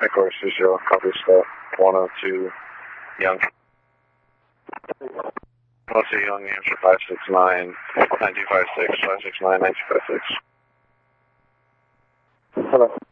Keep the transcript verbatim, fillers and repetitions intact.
Headquarters two zero, copy step one oh two, Young. one oh two Young, New Hampshire five six nine, nine two five six, five six nine, nine two five six. Hello.